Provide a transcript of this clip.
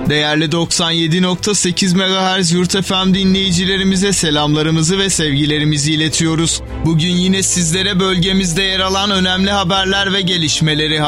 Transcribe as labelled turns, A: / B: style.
A: Değerli 97.8 MHz Yurt FM dinleyicilerimize selamlarımızı ve sevgilerimizi iletiyoruz. Bugün yine sizlere bölgemizde yer alan önemli haberler ve gelişmeleri